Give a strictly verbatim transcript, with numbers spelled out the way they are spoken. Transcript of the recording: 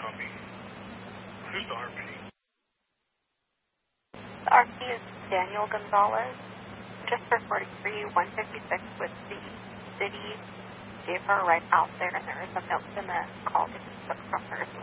me. Who's the R P? The R P is Daniel Gonzalez. Just reporting for you, one fifty-six with the city. Gave her a ride out there, and there is a note in the call that you took from her.